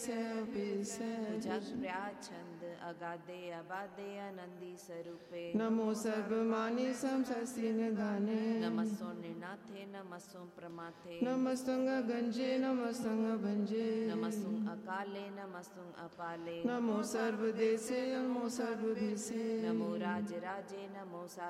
छंद अगाधे अबाधे आनंदी स्वरूपे नमो सर्वमाने समसस्ति निधाने नमस्सो निर्नाथे नमस्सो प्रमाथे नमस्तंग गंजे नमस्तंग भंजे नमस्सो अकाले नमस्सो अपाले नमो सर्वदेशे नमो सर्वभिसे नमो राज राजे नमो